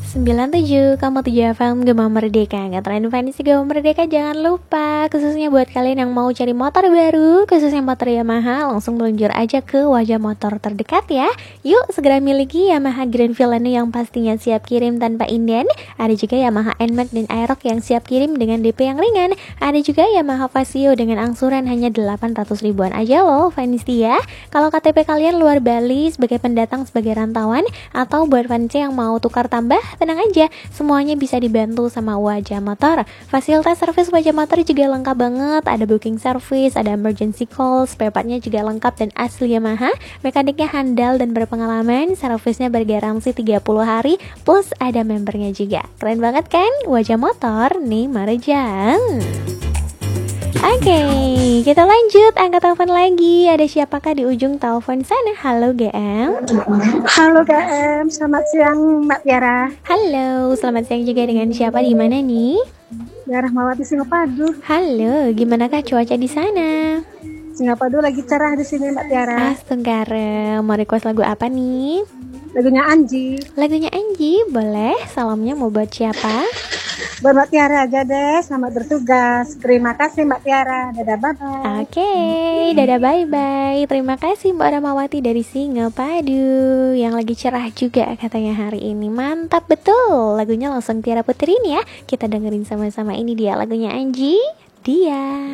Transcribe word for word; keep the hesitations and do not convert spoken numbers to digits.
sembilan tujuh, kamu tujuh F M Gema Merdeka. Nggak tren Fanisi Gema Merdeka, jangan lupa khususnya buat kalian yang mau cari motor baru, khususnya motor Yamaha, langsung meluncur aja ke wajah motor terdekat ya. Yuk segera miliki Yamaha Grand Filano yang pastinya siap kirim tanpa inden. Ada juga Yamaha N MAX dan Aerox yang siap kirim dengan D P yang ringan. Ada juga Yamaha Vasio dengan angsuran hanya delapan ratus ribuan aja loh Fanisi ya. Kalau K T P kalian luar Bali sebagai pendatang, sebagai rantauan, atau buat Fanisi yang mau tukar tambah, tenang aja, semuanya bisa dibantu sama Wajah Motor. Fasilitas servis Wajah Motor juga lengkap banget. Ada booking service, ada emergency call, spare partnya juga lengkap dan asli Yamaha. Mekaniknya handal dan berpengalaman, servisnya bergaransi tiga puluh hari, plus ada membernya juga. Keren banget kan? Wajah Motor nih Marjan. Oke, okay, kita lanjut, angkat telepon lagi. Ada siapakah di ujung telepon sana? Halo G M. Halo G M, selamat siang Mbak Tiara. Halo, selamat siang juga, dengan siapa, di mana nih? Tiara Rahmawati Singapadu. Halo, gimanakah cuaca di sana? Singapadu lagi cerah di sini Mbak Tiara. Astagfirullah, mau request lagu apa nih? Lagunya Anji. Lagunya Anji, boleh. Salamnya mau buat siapa? Buat Mbak Tiara aja deh, selamat bertugas. Terima kasih Mbak Tiara, dadah bye-bye. Oke, okay, dadah bye-bye. Terima kasih Mbak Ramawati dari Singapadu yang lagi cerah juga katanya hari ini. Mantap betul, lagunya langsung Tiara puterin ya. Kita dengerin sama-sama, ini dia lagunya Anji, dia.